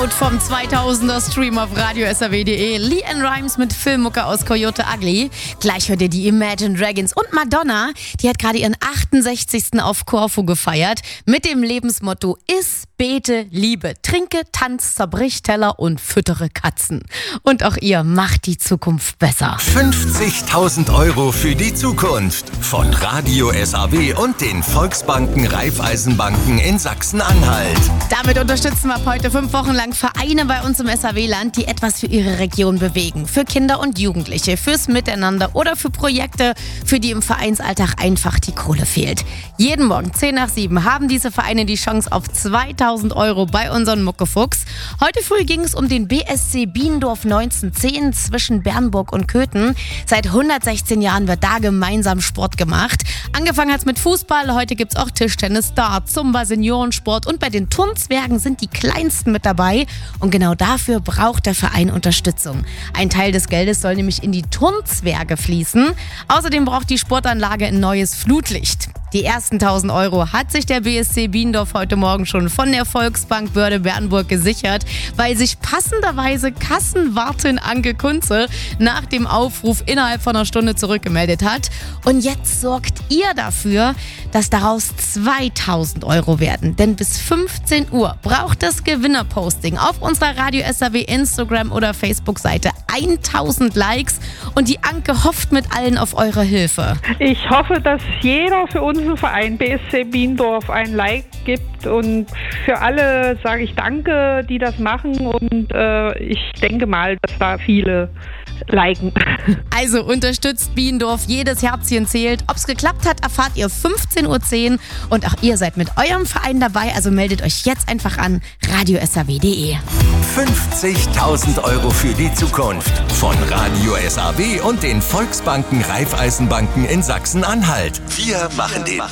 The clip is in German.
Out vom 2000er Stream auf Radio SAW.de. LeAnn Rimes mit Filmmucke aus Coyote Ugly. Gleich hört ihr die Imagine Dragons und Madonna. Die hat gerade ihren 68. auf Korfu gefeiert. Mit dem Lebensmotto: Iss, bete, liebe, trinke, tanz, zerbrich Teller und füttere Katzen. Und auch ihr macht die Zukunft besser. 50.000 Euro für die Zukunft von Radio SAW und den Volksbanken Raiffeisenbanken in Sachsen-Anhalt. Damit unterstützen wir ab heute 5 Wochen lang Vereine bei uns im SAW-Land, die etwas für ihre Region bewegen. Für Kinder und Jugendliche, fürs Miteinander oder für Projekte, für die im Vereinsalltag einfach die Kohle fehlt. Jeden Morgen 10 nach 7 haben diese Vereine die Chance auf 2.000 Euro bei unseren Muckefuchs. Heute früh ging es um den BSC Biendorf 1910 zwischen Bernburg und Köthen. Seit 116 Jahren wird da gemeinsam Sport gemacht. Angefangen hat es mit Fußball, heute gibt es auch Tischtennis, Dart, Zumba, Seniorensport und bei den Turnzwergen sind die Kleinsten mit dabei. Und genau dafür braucht der Verein Unterstützung. Ein Teil des Geldes soll nämlich in die Turnzwerge fließen. Außerdem braucht die Sportanlage ein neues Flutlicht. Die ersten 1.000 Euro hat sich der BSC Biendorf heute Morgen schon von der Volksbank Börde-Bernburg gesichert, weil sich passenderweise Kassenwartin Anke Kunze nach dem Aufruf innerhalb von einer Stunde zurückgemeldet hat. Und jetzt sorgt ihr dafür, dass daraus 2.000 Euro werden. Denn bis 15 Uhr braucht das Gewinnerposting auf unserer Radio SAW Instagram oder Facebook-Seite 1.000 Likes. Und die Anke hofft mit allen auf eure Hilfe. Ich hoffe, dass jeder für unseren Verein BSC Biendorf ein Like gibt, und für alle sage ich Danke, die das machen, und ich denke mal, dass da viele liken. Also unterstützt Biendorf, jedes Herzchen zählt. Ob es geklappt hat, erfahrt ihr 15.10 Uhr und auch ihr seid mit eurem Verein dabei, also meldet euch jetzt einfach an Radio SAW.de. 50.000 Euro für die Zukunft von Radio SAW und den Volksbanken Raiffeisenbanken in Sachsen-Anhalt. Wir machen den